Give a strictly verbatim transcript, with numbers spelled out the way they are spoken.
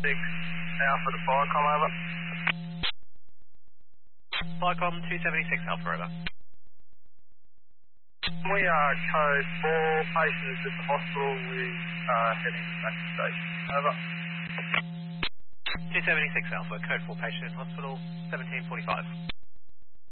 six Alpha to Firecom, over. Firecom two seventy-six Alpha, over. We are code four, patient is at the hospital, we are heading back to station, over. two seventy-six Alpha, code four patient in hospital, seventeen forty-five.